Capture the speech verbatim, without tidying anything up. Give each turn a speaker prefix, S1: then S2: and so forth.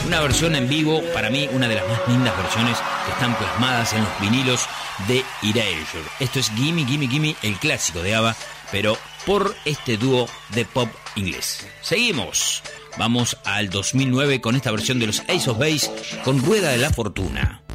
S1: Una versión en vivo, para mí, una de las más lindas versiones que están plasmadas en los vinilos de Erasure. Esto es Gimme, Gimme, Gimme, el clásico de ABBA, pero por este dúo de pop inglés. Seguimos. Vamos al dos mil nueve con esta versión de los Ace of Base con Rueda de la Fortuna.